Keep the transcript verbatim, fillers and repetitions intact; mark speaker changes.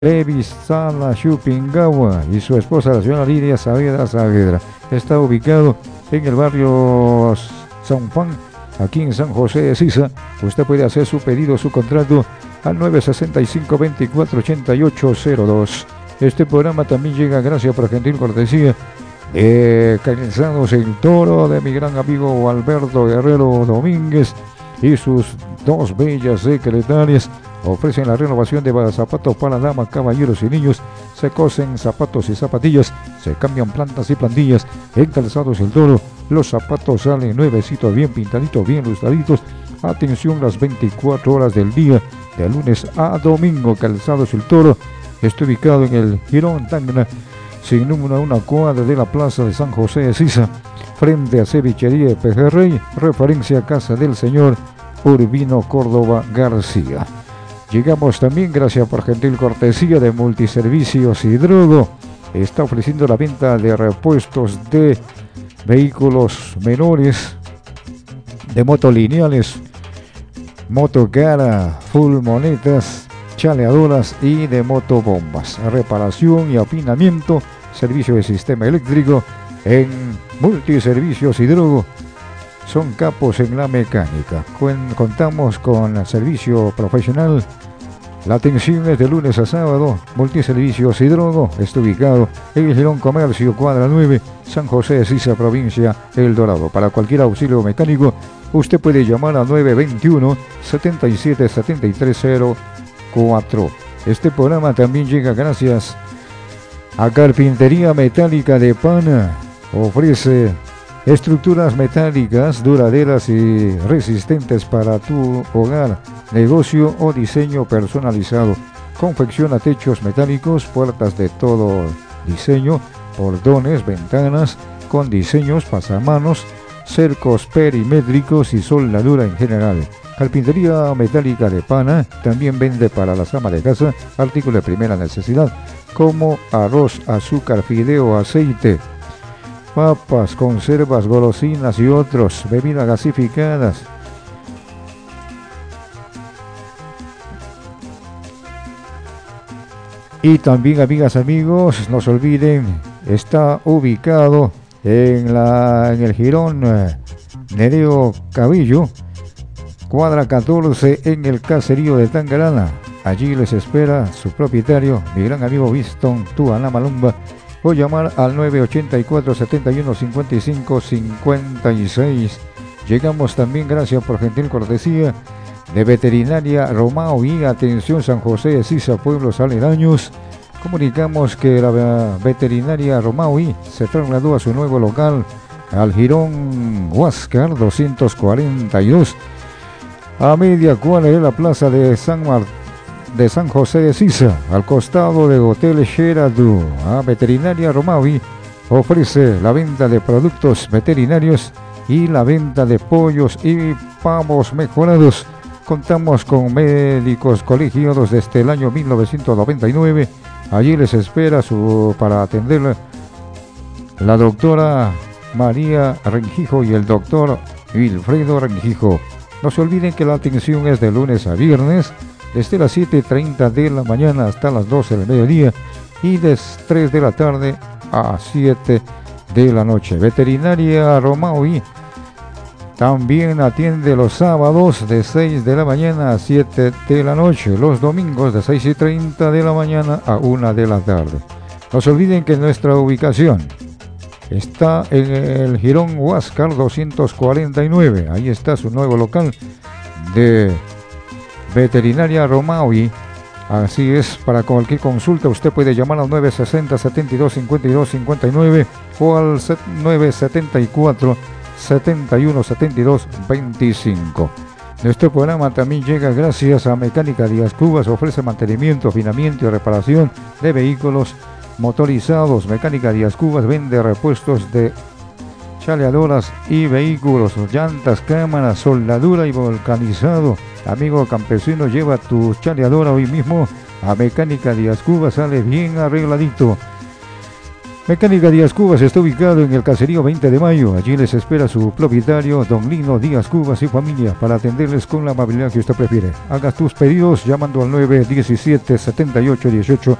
Speaker 1: Levi Sala Chupingawa y su esposa, la señora Lidia Saavedra Saavedra. Está ubicado en el barrio San Juan, aquí en San José de Sisa. Usted puede hacer su pedido, su contrato al nueve seis cinco, veinticuatro ochenta y ocho cero dos. Este programa también llega gracias por gentil cortesía de Calzados El Toro, de mi gran amigo Alberto Guerrero Domínguez y sus dos bellas secretarias. Ofrecen la renovación de zapatos para damas, caballeros y niños. Se cosen zapatos y zapatillas, se cambian plantas y plantillas. En Calzados El Toro, los zapatos salen nuevecitos, bien pintaditos, bien lustraditos. Atención las veinticuatro horas del día, de lunes a domingo. Calzados El Toro está ubicado en el Girón Tacna, sin número a una cuadra de la plaza de San José de Sisa, frente a Cevichería de Pejerrey, referencia a casa del señor Urbino Córdoba García. Llegamos también gracias por gentil cortesía de Multiservicios Hidrogo. Está ofreciendo la venta de repuestos de vehículos menores, de motolineales, motocara, full monetas, chaleadoras y de motobombas. Reparación y afinamiento, servicio de sistema eléctrico en Multiservicios Hidrogo. Son capos en la mecánica. Contamos con servicio profesional. La atención es de lunes a sábado. Multiservicios Hidrogo está ubicado en el Girón Comercio, cuadra nueve, San José de Sisa, provincia El Dorado. Para cualquier auxilio mecánico, usted puede llamar a nueve veintiuno, setenta y siete, setenta y tres cero cuatro. Este programa también llega gracias a Carpintería Metálica de Pana. Ofrece estructuras metálicas duraderas y resistentes para tu hogar, negocio o diseño personalizado. Confecciona techos metálicos, puertas de todo diseño, portones, ventanas con diseños, pasamanos, cercos perimétricos y soldadura en general. Carpintería Metálica de Pana también vende para las amas de casa artículos de primera necesidad como arroz, azúcar, fideo, aceite, papas, conservas, golosinas y otros, bebidas gasificadas. Y también, amigas, amigos, no se olviden, está ubicado en, la, en el Girón eh, Nereo Cabillo, cuadra catorce, en el caserío de Tangarana. Allí les espera su propietario, mi gran amigo Winston Tuana Malumba, o llamar al nueve ochenta y cuatro, setenta y uno, cincuenta y cinco, cincuenta y seis. Llegamos también gracias por gentil cortesía de Veterinaria Romao y atención San José de Sisa, pueblos aledaños. Comunicamos que la Veterinaria Romao y se trasladó a su nuevo local al Girón Huáscar doscientos cuarenta y dos, a media cuadra de la plaza de San Martín de San José de Sisa, al costado del Hotel Xeradu. A Veterinaria Romaui ofrece la venta de productos veterinarios y la venta de pollos y pavos mejorados. Contamos con médicos colegiados desde el año mil novecientos noventa y nueve. Allí les espera su, para atender la doctora María Rengijo y el doctor Wilfredo Rengijo. No se olviden que la atención es de lunes a viernes, desde las siete y treinta de la mañana hasta las doce del mediodía y de tres de la tarde a siete de la noche. Veterinaria Romaui también atiende los sábados de seis de la mañana a siete de la noche, los domingos de seis y treinta de la mañana a una de la tarde. No se olviden que nuestra ubicación está en el Girón Huáscar doscientos cuarenta y nueve. Ahí está su nuevo local de Veterinaria Romaui. Así es, para cualquier consulta usted puede llamar al nueve sesenta, setenta y dos, cincuenta y dos, cincuenta y nueve o al nueve setenta y cuatro, setenta y uno, setenta y dos, veinticinco. Nuestro programa también llega gracias a Mecánica Díaz Cubas. Ofrece mantenimiento, afinamiento y reparación de vehículos motorizados. Mecánica Díaz Cubas vende repuestos de chaleadoras y vehículos, llantas, cámaras, soldadura y volcanizado. Amigo campesino, lleva tu chaleadora hoy mismo a Mecánica Díaz Cubas, sale bien arregladito. Mecánica Díaz Cubas está ubicado en el caserío veinte de mayo. Allí les espera su propietario, don Lino Díaz Cubas y familia, para atenderles con la amabilidad que usted prefiere. Haga tus pedidos llamando al nueve uno siete, siete ocho uno ocho